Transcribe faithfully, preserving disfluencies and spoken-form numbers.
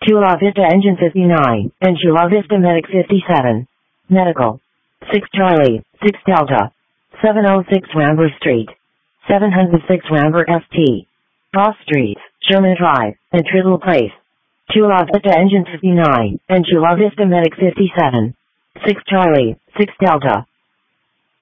Chula Vista Engine fifty-nine, and Chula Vista Medic fifty-seven. Medical. six Charlie, six Delta. seven oh six Rambler Street. seven oh six Rambler S T. Cross Streets, Sherman Drive, and Triddle Place. Chula Vista Engine fifty-nine, and Chula Vista Medic fifty-seven. six Charlie, six Delta.